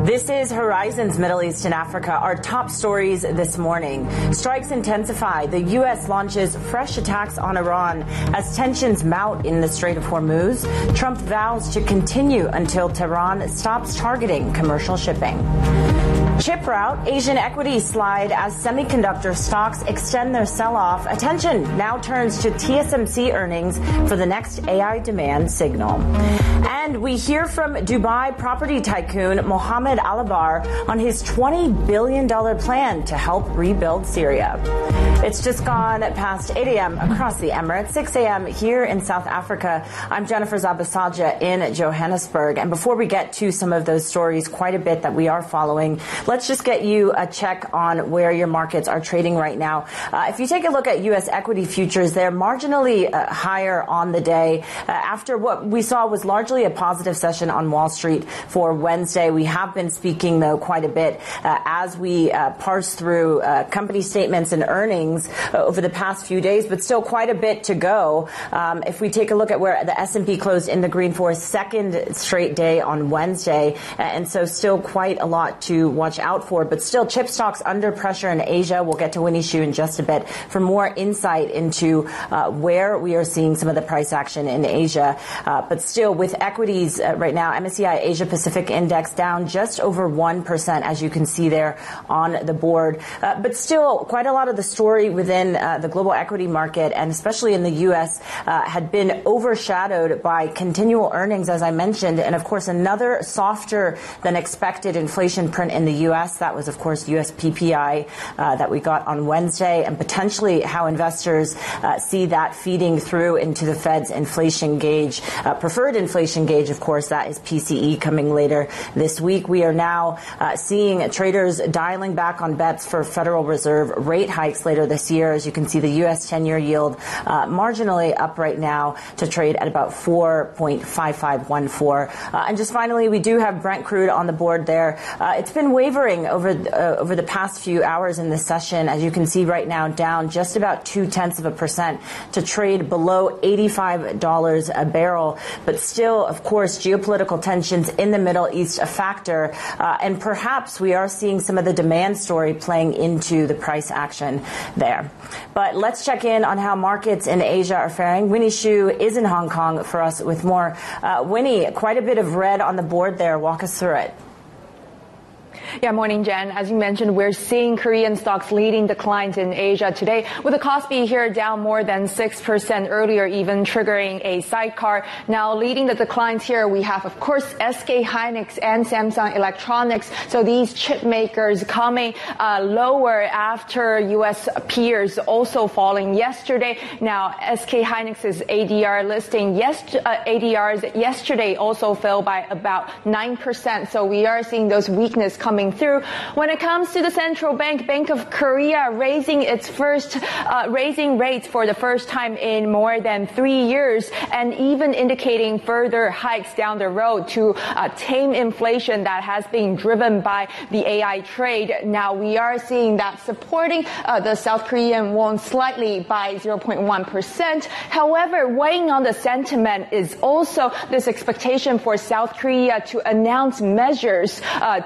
This is Horizon's Middle East and Africa. Our top stories this morning. Strikes intensify. The U.S. launches fresh attacks on Iran as tensions mount in the Strait of Hormuz. Trump vows to continue until Tehran stops targeting commercial shipping. Chip rout, Asian equities slide as semiconductor stocks extend their sell-off. Attention now turns to TSMC earnings for the next AI demand signal. And we hear from Dubai property tycoon Mohammed Alabar on his $20 billion plan to help rebuild Syria. It's just gone past 8 a.m. across the Emirates, 6 a.m. here in South Africa. I'm Jennifer Zabasaja in Johannesburg. And before we get to some of those stories, quite a bit that we are following, let's just get you a check on where your markets are trading right now. If you take a look at U.S. equity futures, they're marginally higher on the day after what we saw was largely a positive session on Wall Street for Wednesday. We have been speaking, though, quite a bit as we parse through company statements and earnings over the past few days, but still quite a bit to go. If we take a look at where the S&P closed in the green for a second straight day on Wednesday, and so still quite a lot to watch out for, but still chip stocks under pressure in Asia. We'll get to Winnie Shu in just a bit for more insight into where we are seeing some of the price action in Asia. But still with equities right now, MSCI Asia Pacific Index down just over 1%, as you can see there on the board. But still quite a lot of the story within the global equity market, and especially in the U.S., had been overshadowed by continual earnings, as I mentioned, and of course another softer than expected inflation print in the U.S. That was, of course, U.S. PPI that we got on Wednesday, and potentially how investors see that feeding through into the Fed's inflation gauge, preferred inflation gauge, of course, that is PCE coming later this week. We are now seeing traders dialing back on bets for Federal Reserve rate hikes later this year. As you can see, the U.S. 10-year yield marginally up right now to trade at about 4.5514. And just finally, we do have Brent crude on the board there. It's been wavering over the past few hours in this session. As you can see right now, down just about 0.2% to trade below $85 a barrel. But still, of course, geopolitical tensions in the Middle East a factor. And perhaps we are seeing some of the demand story playing into the price action there. But let's check in on how markets in Asia are faring. Winnie Shu is in Hong Kong for us with more. Winnie, quite a bit of red on the board there. Walk us through it. Yeah, morning, Jen. As you mentioned, we're seeing Korean stocks leading declines in Asia today, with the Kospi here down more than 6% earlier, even triggering a sidecar. Now, leading the declines here, we have, of course, SK Hynix and Samsung Electronics. So these chip makers coming lower after U.S. peers also falling yesterday. Now, SK Hynix's ADR listing, ADRs yesterday also fell by about 9%. So we are seeing those weakness coming through. When it comes to the central bank, Bank of Korea raising rates for the first time in more than 3 years, and even indicating further hikes down the road to tame inflation that has been driven by the AI trade. Now we are seeing that supporting the South Korean won slightly by 0.1%. However, weighing on the sentiment is also this expectation for South Korea to announce measures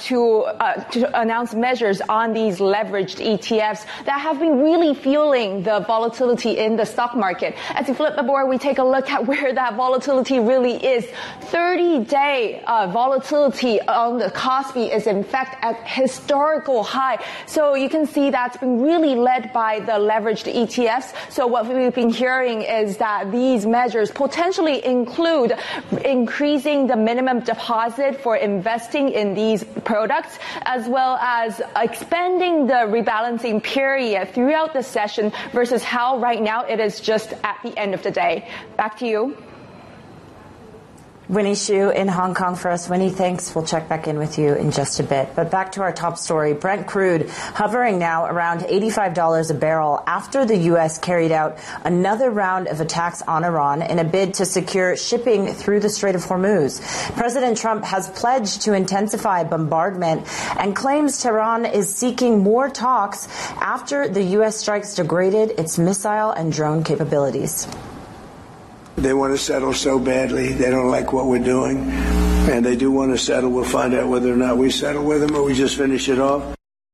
on these leveraged ETFs that have been really fueling the volatility in the stock market. As you flip the board, we take a look at where that volatility really is. 30-day volatility on the Kospi is in fact at historical high. So you can see that's been really led by the leveraged ETFs. So what we've been hearing is that these measures potentially include increasing the minimum deposit for investing in these products, as well as expanding the rebalancing period throughout the session versus how right now it is just at the end of the day. Back to you. Winnie Shu in Hong Kong for us. Winnie, thanks. We'll check back in with you in just a bit. But back to our top story. Brent crude hovering now around $85 a barrel after the U.S. carried out another round of attacks on Iran in a bid to secure shipping through the Strait of Hormuz. President Trump has pledged to intensify bombardment and claims Tehran is seeking more talks after the U.S. strikes degraded its missile and drone capabilities. They want to settle so badly. They don't like what we're doing. And they do want to settle. We'll find out whether or not we settle with them or we just finish it off.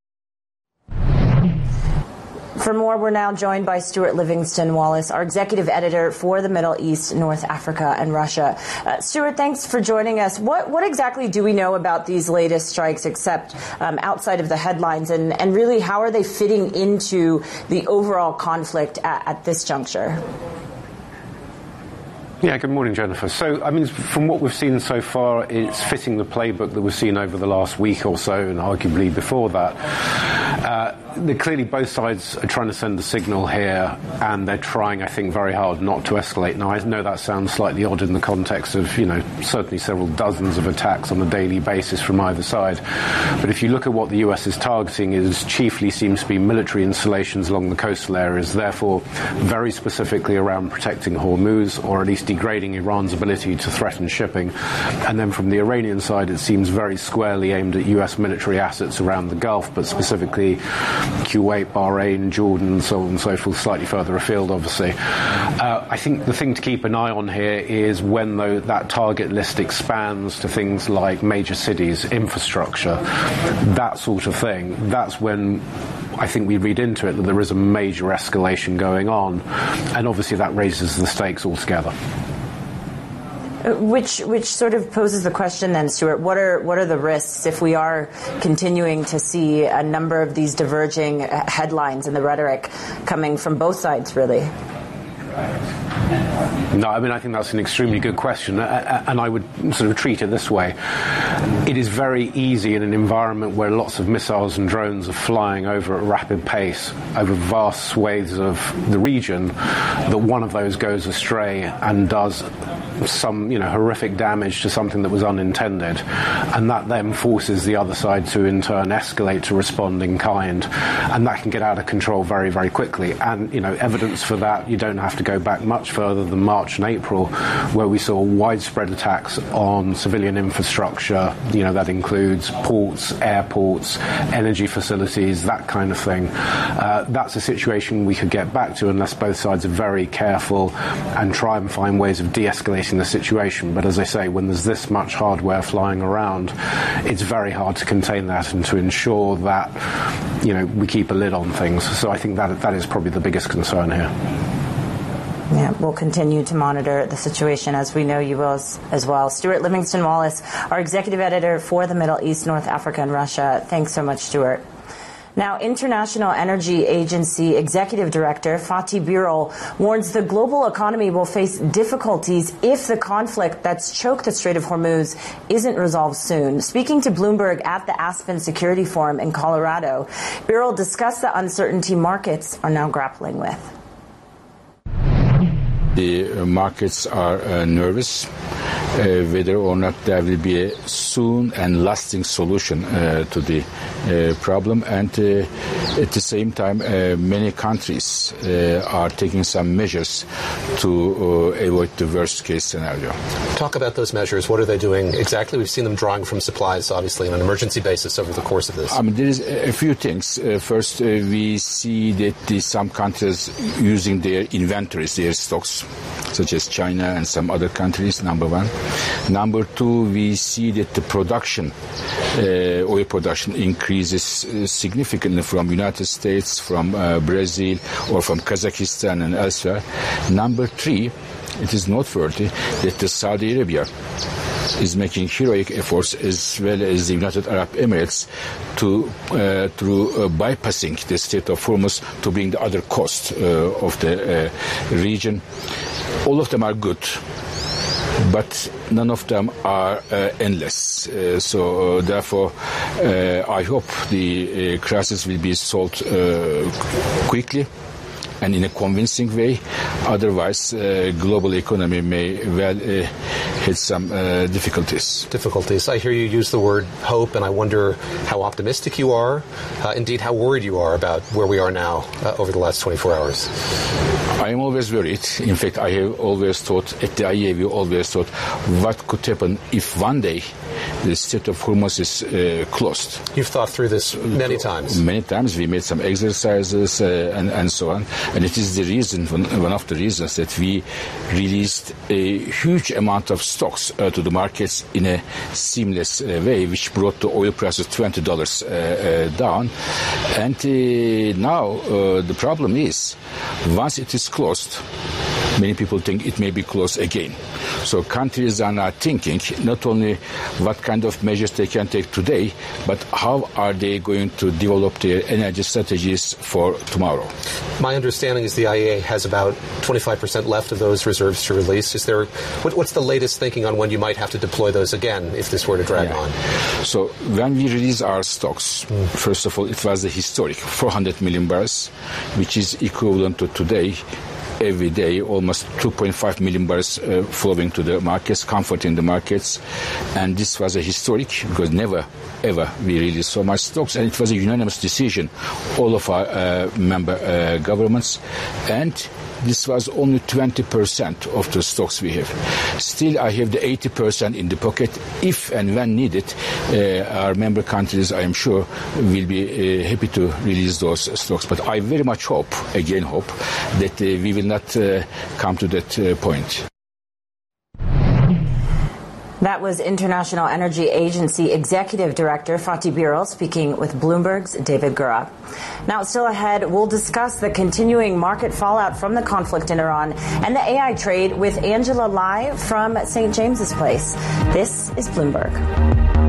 For more, we're now joined by Stuart Livingston Wallace, our executive editor for the Middle East, North Africa, and Russia. Stuart, thanks for joining us. What exactly do we know about these latest strikes, except outside of the headlines, and really how are they fitting into the overall conflict at this juncture? Yeah, good morning, Jennifer. So, I mean, from what we've seen so far, it's fitting the playbook that we've seen over the last week or so, and arguably before that. Clearly, both sides are trying to send a signal here, and they're trying, I think, very hard not to escalate. Now, I know that sounds slightly odd in the context of, certainly several dozens of attacks on a daily basis from either side. But if you look at what the US is targeting, it chiefly seems to be military installations along the coastal areas, therefore very specifically around protecting Hormuz, or at least degrading Iran's ability to threaten shipping. And then from the Iranian side, it seems very squarely aimed at US military assets around the Gulf, but specifically Kuwait, Bahrain, Jordan, so on and so forth, slightly further afield, obviously. I think the thing to keep an eye on here is when that target list expands to things like major cities, infrastructure, that sort of thing. That's when I think we read into it that there is a major escalation going on, and obviously that raises the stakes altogether. Which sort of poses the question then, Stuart, what are the risks if we are continuing to see a number of these diverging headlines and the rhetoric coming from both sides, really? No, I mean, I think that's an extremely good question, and I would sort of treat it this way. It is very easy in an environment where lots of missiles and drones are flying over at rapid pace over vast swathes of the region, that one of those goes astray and does some, horrific damage to something that was unintended, and that then forces the other side to in turn escalate to respond in kind, and that can get out of control very, very quickly. And evidence for that, you don't have to go back much further than March and April, where we saw widespread attacks on civilian infrastructure. That includes ports, airports, energy facilities, that kind of thing. That's a situation we could get back to unless both sides are very careful and try and find ways of de-escalating the situation. But as I say, when there's this much hardware flying around, it's very hard to contain that and to ensure that, we keep a lid on things. So I think that is probably the biggest concern here. Yeah, we'll continue to monitor the situation, as we know you will as well. Stuart Livingston Wallace, our executive editor for the Middle East, North Africa, and Russia. Thanks so much, Stuart. Now, International Energy Agency Executive Director Fatih Birol warns the global economy will face difficulties if the conflict that's choked the Strait of Hormuz isn't resolved soon. Speaking to Bloomberg at the Aspen Security Forum in Colorado, Birol discussed the uncertainty markets are now grappling with. The markets are nervous whether or not there will be a soon and lasting solution to the problem. And at the same time, many countries are taking some measures to avoid the worst case scenario. Talk about those measures. What are they doing exactly? We've seen them drawing from supplies, obviously, on an emergency basis over the course of this. There is a few things. First, we see that some countries using their inventories, their stocks, such as China and some other countries, number one. Number two, we see that the production, oil production, increases significantly from United States, from Brazil, or from Kazakhstan and elsewhere. Number three, it is noteworthy that the Saudi Arabia is making heroic efforts, as well as the United Arab Emirates, through bypassing the Strait of Hormuz to bring the other coast of the region. All of them are good, but none of them are endless. So therefore, I hope the crisis will be solved quickly and in a convincing way. Otherwise, global economy may well hit some difficulties. I hear you use the word hope, and I wonder how optimistic you are, indeed how worried you are about where we are now over the last 24 hours. I am always worried. In fact, I have always thought, at the IEA, we always thought, what could happen if one day the Strait of Hormuz is closed. You've thought through this many times. Many times. We made some exercises and so on. And it is the reason, one of the reasons that we released a huge amount of stocks to the markets in a seamless way, which brought the oil prices $20 down. And now the problem is, once it is closed, many people think it may be closed again. So countries are now thinking not only what kind of measures they can take today, but how are they going to develop their energy strategies for tomorrow. My understanding is the IEA has about 25% left of those reserves to release. Is there, what's the latest thinking on when you might have to deploy those again if this were to drag on? So when we release our stocks, first of all, it was a historic 400 million barrels, which is equivalent to today. Every day, almost 2.5 million barrels flowing to the markets, comforting the markets. And this was a historic, because never, ever we released so much stocks. And it was a unanimous decision, all of our member governments. And this was only 20% of the stocks we have. Still, I have the 80% in the pocket. If and when needed, our member countries, I am sure, will be happy to release those stocks. But I very much hope that we will not come to that point. That was International Energy Agency Executive Director Fatih Birol speaking with Bloomberg's David Gura. Now, still ahead, we'll discuss the continuing market fallout from the conflict in Iran and the AI trade with Angela Lai from St. James's Place. This is Bloomberg.